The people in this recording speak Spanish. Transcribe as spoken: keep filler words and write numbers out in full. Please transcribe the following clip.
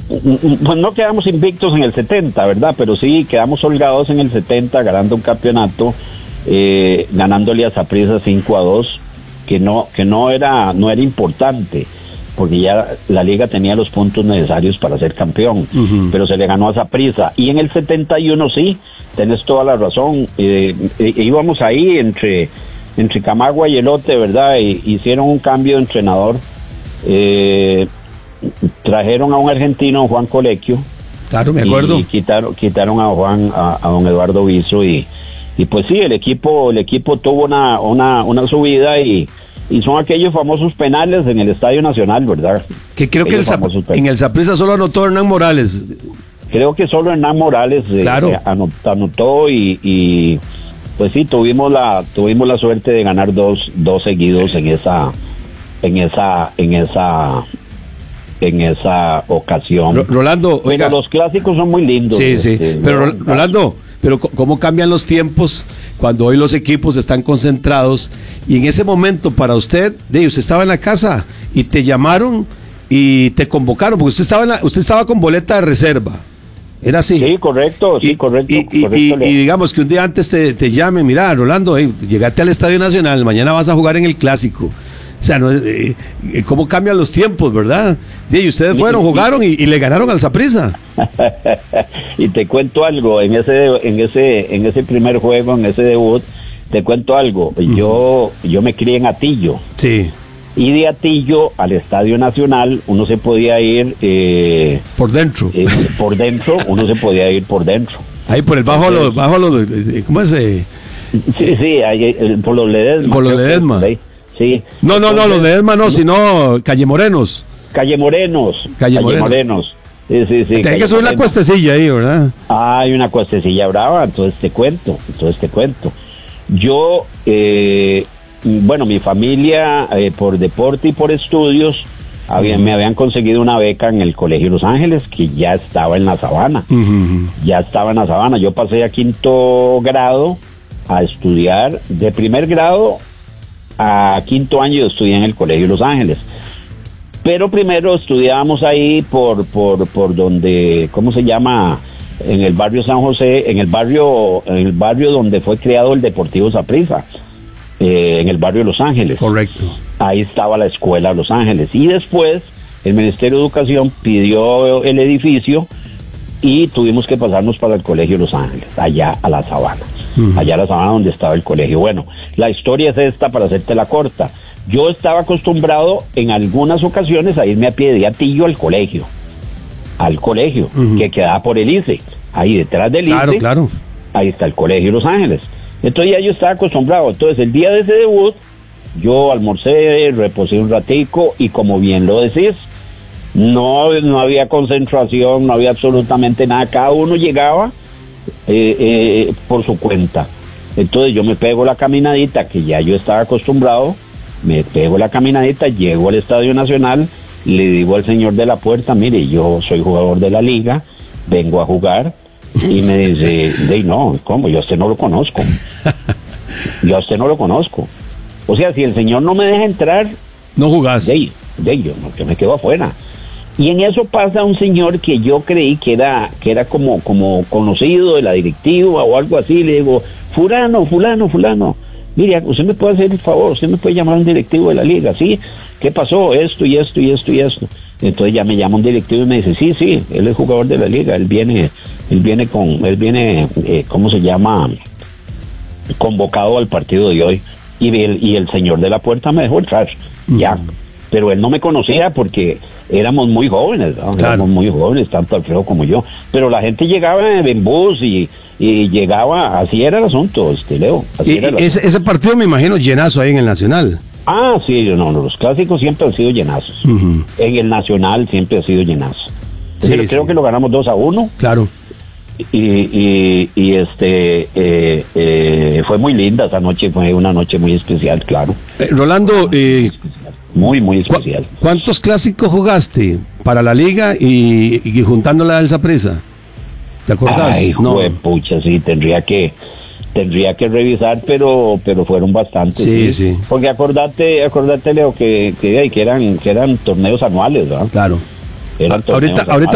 pues no quedamos invictos en el setenta, ¿verdad? Pero sí quedamos holgados en el setenta, ganando un campeonato, eh, ganándole a Saprissa cinco a dos, que no que no era no era importante, porque ya la liga tenía los puntos necesarios para ser campeón, uh-huh. pero se le ganó a Saprissa. Y en el setenta y uno sí, tenés toda la razón, eh, eh, íbamos ahí entre entre Camagua y Elote, ¿verdad? E, hicieron un cambio de entrenador, eh, trajeron a un argentino, Juan Colecchio. Claro, me acuerdo. Y quitaron quitaron a Juan, a, a don Eduardo Viso, y y pues sí, el equipo el equipo tuvo una una una subida, y Y son aquellos famosos penales en el Estadio Nacional, ¿verdad? Que creo aquellos que el en el Saprissa solo anotó Hernán Morales. Creo que solo Hernán Morales eh, claro. eh, anotó, anotó y, y pues sí, tuvimos la tuvimos la suerte de ganar dos dos seguidos en esa en esa en esa en esa ocasión. R- Rolando, pero oiga, los clásicos son muy lindos. Sí, este, sí. Pero ¿no? Rolando, pero cómo cambian los tiempos cuando hoy los equipos están concentrados, y en ese momento para usted, de usted estaba en la casa y te llamaron y te convocaron, porque usted estaba en la, usted estaba con boleta de reserva. ¿Era así? Sí, correcto, sí, y, correcto. Y, y, correcto y, y digamos que un día antes te, te llamen, mira, Rolando, hey, llegate al Estadio Nacional, mañana vas a jugar en el Clásico. O sea, no, eh, eh, cómo cambian los tiempos, ¿verdad? Y ustedes fueron, jugaron y, y le ganaron al Saprissa. Y te cuento algo, en ese en ese en ese primer juego, en ese debut, te cuento algo. Uh-huh. Yo yo me crié en Atillo. Sí. Y de Atillo al Estadio Nacional uno se podía ir eh, por dentro. Eh, por dentro, uno se podía ir por dentro. Ahí por el bajo los bajo los ¿cómo es? Eh? Sí, sí, ahí, por los Ledesma. Por los Ledesma. Sí. No, no, Entonces, no, los Ledesma no, no, sino Calle Morenos. Calle Morenos. Calle, Calle Morenos. Morenos. Sí, sí, sí. Hay que subir una cuestecilla ahí, ¿verdad? Ah, hay una cuestecilla brava, entonces te cuento, entonces te cuento. Yo, eh, bueno, mi familia, eh, por deporte y por estudios, había, uh-huh. me habían conseguido una beca en el Colegio Los Ángeles, que ya estaba en la Sabana. Uh-huh. Ya estaba en la Sabana. Yo pasé a quinto grado a estudiar, de primer grado a quinto año yo estudié en el Colegio Los Ángeles, pero primero estudiábamos ahí por por por donde, ¿cómo se llama? En el barrio San José, en el barrio en el barrio donde fue creado el Deportivo Saprissa, eh, en el barrio Los Ángeles. Correcto. Ahí estaba la escuela Los Ángeles, y después el Ministerio de Educación pidió el edificio y tuvimos que pasarnos para el Colegio Los Ángeles, allá a la Sabana. Uh-huh. Allá a la Sabana donde estaba el colegio. Bueno, la historia es esta, para hacerte la corta. Yo estaba acostumbrado en algunas ocasiones a irme a pie de Atillo al colegio, al colegio, uh-huh. que quedaba por el I C E, ahí detrás del claro, I C E, claro. Ahí está el Colegio Los Ángeles. Entonces ya yo estaba acostumbrado. Entonces el día de ese debut, yo almorcé, reposé un ratico, y como bien lo decís, no, no había concentración, no había absolutamente nada, cada uno llegaba eh, eh, por su cuenta. Entonces yo me pego la caminadita, que ya yo estaba acostumbrado, me pego la caminadita, llego al Estadio Nacional, le digo al señor de la puerta, mire, yo soy jugador de la liga, vengo a jugar, y me dice, de no, ¿cómo? Yo a usted no lo conozco, yo a usted no lo conozco. O sea, si el señor no me deja entrar, no jugás. De, de yo, no, yo me quedo afuera. Y en eso pasa un señor que yo creí que era que era como como conocido de la directiva o algo así. Le digo, fulano, fulano, fulano, mire, usted me puede hacer el favor, usted me puede llamar a un directivo de la liga, ¿sí? ¿Qué pasó? Esto y esto y esto y esto. Entonces ya me llama un directivo y me dice, sí, sí, él es jugador de la liga, él viene, él viene con, él viene, eh, ¿cómo se llama? Convocado al partido de hoy. Y el, y el señor de la puerta me dejó entrar, uh-huh. ya. Pero él no me conocía porque éramos muy jóvenes, ¿no? Claro. Éramos muy jóvenes, tanto Alfredo como yo. Pero la gente llegaba en bus y, y llegaba, así era el asunto, este, Leo. Así y, era el ese, ese partido me imagino llenazo ahí en el Nacional. Ah, sí, no, no, los clásicos siempre han sido llenazos. Uh-huh. En el Nacional siempre ha sido llenazo. Sí, creo sí. que lo ganamos dos a uno. Claro. Y, y, y este eh, eh, fue muy linda esa noche, fue una noche muy especial, claro. Eh, Rolando, eh, muy, muy especial. ¿cu- ¿Cuántos clásicos jugaste para la liga y, y juntándola al Saprissa? ¿Te acordás? Ay, no. Jue, pucha, sí, tendría que tendría que revisar, pero pero fueron bastantes. Sí, sí. sí. Porque acordate, acordate, Leo, que que, que eran que eran torneos anuales, ¿verdad? Claro. Ahorita, ahorita